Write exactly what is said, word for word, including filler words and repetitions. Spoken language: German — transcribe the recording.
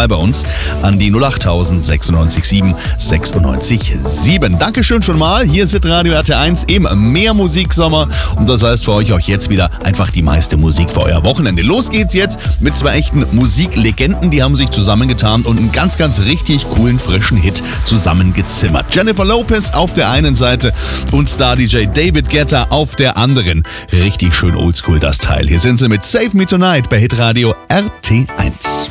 drei bei uns an die null acht sechsundneunzig sieben sechsundneunzig sieben. Dankeschön schon mal. Hier ist Radio R T eins im Mehrmusiksommer. Und das heißt für euch auch jetzt wieder einfach die meiste Musik für euer Wochenende. Los geht's jetzt mit zwei echten Musiklegenden. Die haben sich zusammengetan und einen ganz, ganz richtig coolen, frischen Hit zusammengezimmert. Jennifer Lopez auf der einen Seite und Star-D J David Guetta auf der anderen. Richtig schön oldschool das Teil. Hier sind sie mit Save Me Tonight bei Hitradio R T eins.